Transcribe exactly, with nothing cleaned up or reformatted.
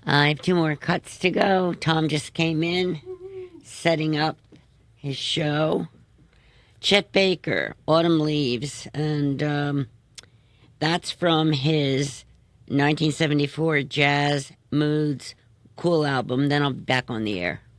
I have two more cuts to go. Tom just came in, setting up his show. Chet Baker, Autumn Leaves, and um, that's from his nineteen seventy-four Jazz Moods Cool album. Then I'll be back on the air.